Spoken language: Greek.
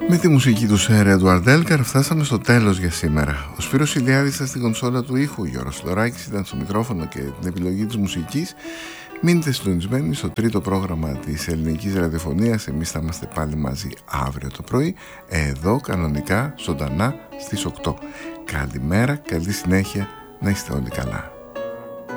Με τη μουσική του Σερ Έντουαρντ Έλγκαρ φτάσαμε στο τέλος για σήμερα. Ο Σπύρος Ηλιάδης ήταν στην κονσόλα του ήχου, ο Γιώργος Λωράκης ήταν στο μικρόφωνο και την επιλογή της μουσικής. Μείνετε συντονισμένοι στο τρίτο πρόγραμμα της ελληνικής ραδιοφωνίας. Εμείς θα είμαστε πάλι μαζί αύριο το πρωί, εδώ κανονικά, ζωντανά στις 8. Καλημέρα, καλή συνέχεια, να είστε όλοι καλά.